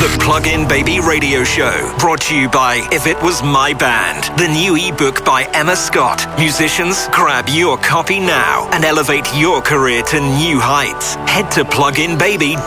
The Plug-in Baby Radio Show, brought to you by If It Was My Band, the new ebook by Emma Scott. Musicians, grab your copy now and elevate your career to new heights. Head to pluginbaby.co.